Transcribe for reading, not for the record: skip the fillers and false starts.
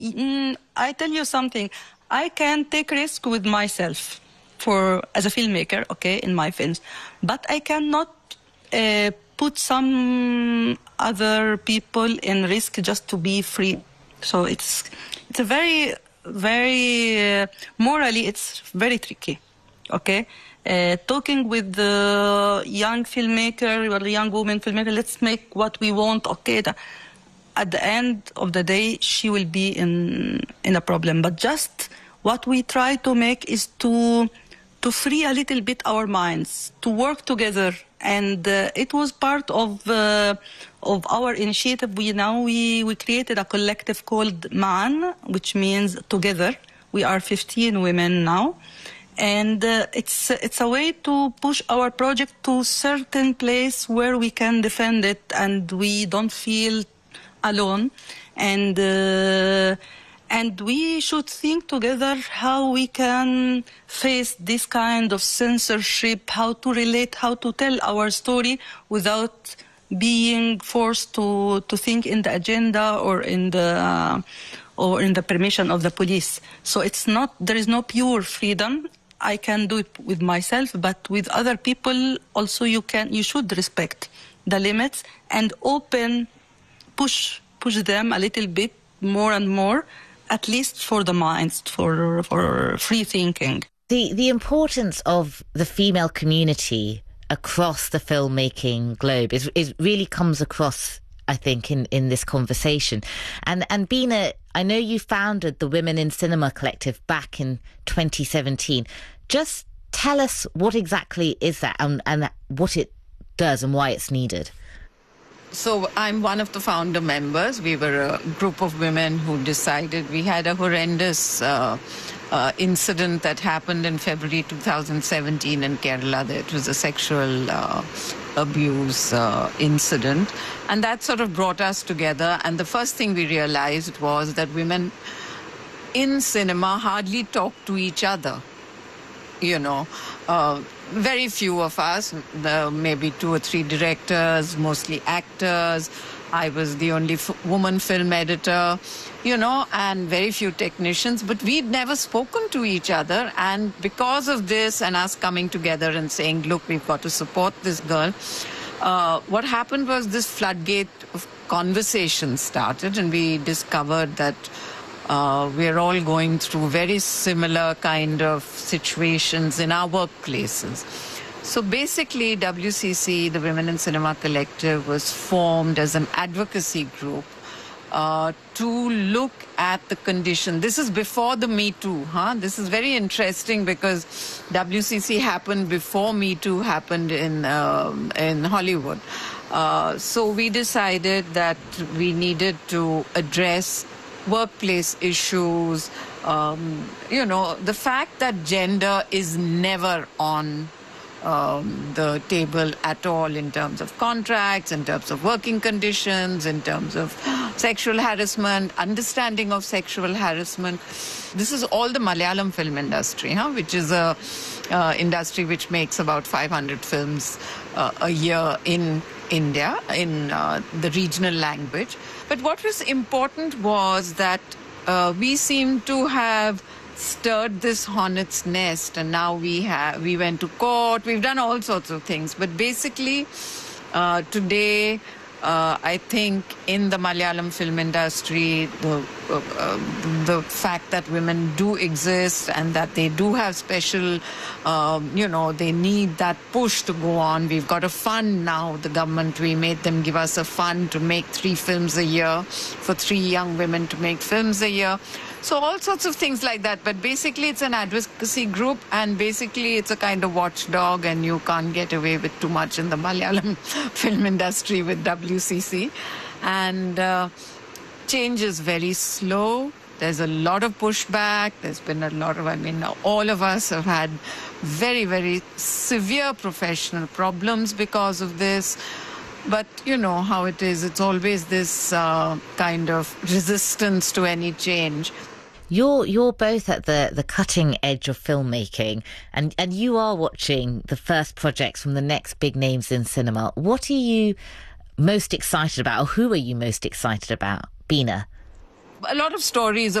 I tell you something. I can take risk with myself as a filmmaker, okay, in my films, but I cannot put some other people in risk just to be free. So it's a very, very morally, it's very tricky. Okay, talking with the young filmmaker or the young woman filmmaker, let's make what we want. Okay, at the end of the day, she will be in a problem. But just what we try to make is to free a little bit our minds, to work together. And it was part of our initiative. We created a collective called Ma'an, which means together. We are 15 women now. And it's a way to push our project to a certain place where we can defend it and we don't feel alone. And we should think together how we can face this kind of censorship, how to relate, how to tell our story without being forced to think in the agenda or in the permission of the police. So there is no pure freedom. I can do it with myself, but with other people also you should respect the limits and push them a little bit more and more, at least for the minds, for free thinking. The importance of the female community across the filmmaking globe is really comes across, I think, in this conversation. And Bina, I know you founded the Women in Cinema Collective back in 2017. Just tell us what exactly is that and what it does and why it's needed. So I'm one of the founder members. We were a group of women who decided. We had a horrendous incident that happened in February 2017 in Kerala. It was a sexual abuse incident. And that sort of brought us together. And the first thing we realized was that women in cinema hardly talk to each other. Very few of us, maybe 2 or 3 directors, mostly actors. I was the only woman film editor, and very few technicians. But we'd never spoken to each other. And because of this and us coming together and saying, look, we've got to support this girl, what happened was this floodgate of conversation started, and we discovered that we're all going through very similar kind of situations in our workplaces. So basically, WCC, the Women in Cinema Collective, was formed as an advocacy group to look at the condition. This is before the Me Too. This is very interesting because WCC happened before Me Too happened in Hollywood. So we decided that we needed to address workplace issues, the fact that gender is never on the table at all in terms of contracts, in terms of working conditions, in terms of sexual harassment, understanding of sexual harassment. This is all the Malayalam film industry, which is a industry which makes about 500 films a year in India, in the regional language. But what was important was that we seem to have stirred this hornet's nest, and now we went to court, we've done all sorts of things. But basically, today, I think in the Malayalam film industry, the fact that women do exist and that they do have special, they need that push to go on. We've got a fund now, the government, we made them give us a fund to make 3 films a year, for 3 young women to make films a year. So all sorts of things like that. But basically, it's an advocacy group, and basically it's a kind of watchdog, and you can't get away with too much in the Malayalam film industry with WCC. And change is very slow. There's a lot of pushback. There's been a lot of, all of us have had very, very severe professional problems because of this. But you know how it is. It's always this kind of resistance to any change. You're both at the cutting edge of filmmaking, and you are watching the first projects from the next big names in cinema. What are you most excited about, or who are you most excited about, Bina? a lot of stories